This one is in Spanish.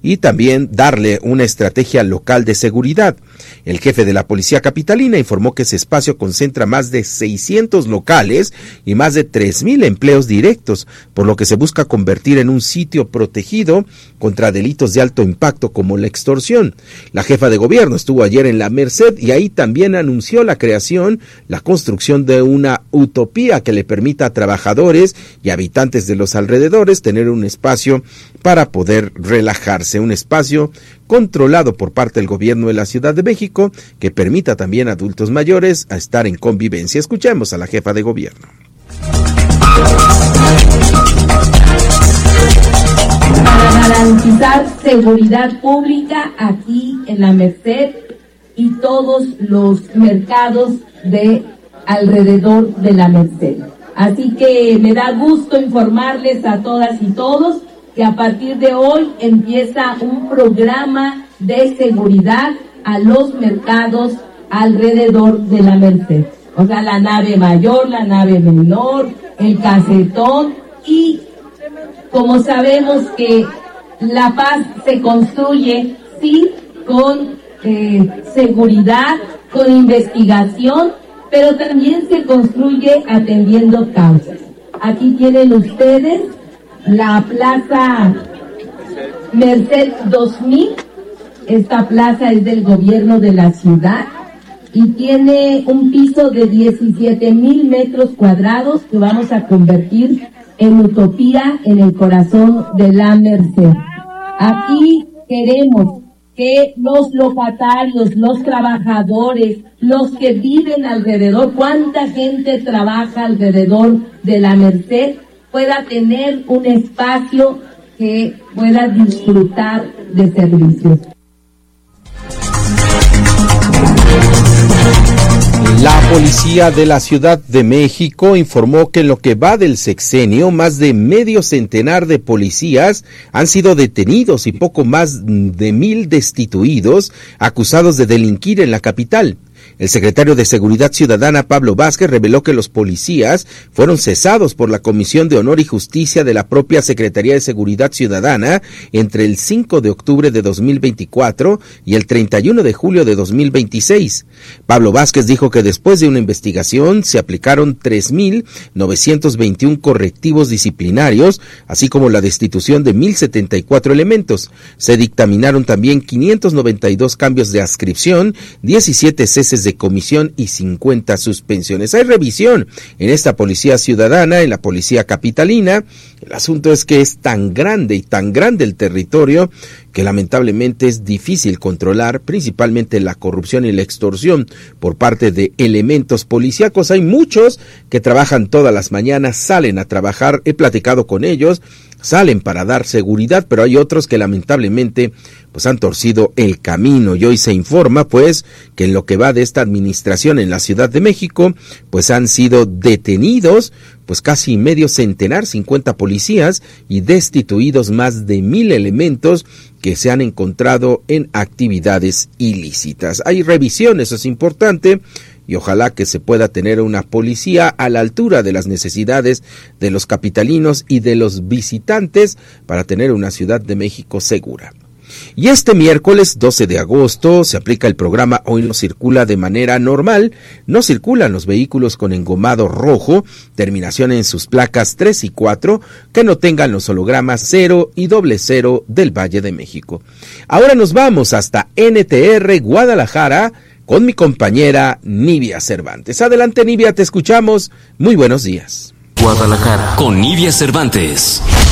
y también darle una estrategia local de seguridad. El jefe de la Policía Capitalina informó que ese espacio concentra más de 600 locales y más de 3,000 empleos directos, por lo que se busca convertir en un sitio protegido contra delitos de alto impacto como la extorsión. La jefa de gobierno estuvo ayer en La Merced y ahí también anunció la construcción de una utopía que le permita a trabajadores y habitantes de los alrededores tener un espacio para poder relajarse, un espacio controlado por parte del gobierno de la Ciudad de México que permita también a adultos mayores a estar en convivencia. Escuchemos a la jefa de gobierno. Para garantizar seguridad pública aquí en La Merced y todos los mercados de alrededor de La Merced. Así que me da gusto informarles a todas y todos que a partir de hoy empieza un programa de seguridad a los mercados alrededor de La Merced. O sea, la nave mayor, la nave menor, el Casetón, y como sabemos que la paz se construye, sí, con seguridad, con investigación, pero también se construye atendiendo causas. Aquí tienen ustedes la Plaza Merced 2000. Esta plaza es del gobierno de la ciudad y tiene un piso de 17,000 metros cuadrados que vamos a convertir en utopía en el corazón de La Merced. Aquí queremos que los locatarios, los trabajadores, los que viven alrededor, cuánta gente trabaja alrededor de La Merced, pueda tener un espacio que pueda disfrutar de servicios. La policía de la Ciudad de México informó que en lo que va del sexenio, más de medio centenar de policías han sido detenidos y poco más de 1,000 destituidos, acusados de delinquir en la capital. El secretario de Seguridad Ciudadana, Pablo Vázquez, reveló que los policías fueron cesados por la Comisión de Honor y Justicia de la propia Secretaría de Seguridad Ciudadana entre el 5 de octubre de 2024 y el 31 de julio de 2026. Pablo Vázquez dijo que después de una investigación se aplicaron 3,921 correctivos disciplinarios, así como la destitución de 1,074 elementos. Se dictaminaron también 592 cambios de adscripción, 17 ceses de comisión y 50 suspensiones. Hay revisión en esta Policía Ciudadana, en la Policía Capitalina. El asunto es que es tan grande el territorio que lamentablemente es difícil controlar, principalmente la corrupción y la extorsión por parte de elementos policíacos. Hay muchos que trabajan todas las mañanas, salen a trabajar, he platicado con ellos, salen para dar seguridad, pero hay otros que lamentablemente pues han torcido el camino, y hoy se informa pues que en lo que va de esta administración en la Ciudad de México pues han sido detenidos pues casi medio centenar, 50 policías, y destituidos más de 1,000 elementos que se han encontrado en actividades ilícitas. Hay revisión, eso es importante, y ojalá que se pueda tener una policía a la altura de las necesidades de los capitalinos y de los visitantes para tener una Ciudad de México segura. Y este miércoles 12 de agosto se aplica el programa Hoy no circula de manera normal. No circulan los vehículos con engomado rojo, terminación en sus placas 3 y 4, que no tengan los hologramas 0 y 00 del Valle de México. Ahora nos vamos hasta NTR Guadalajara con mi compañera Nivia Cervantes. Adelante, Nivia, te escuchamos. Muy buenos días. Guadalajara con Nivia Cervantes.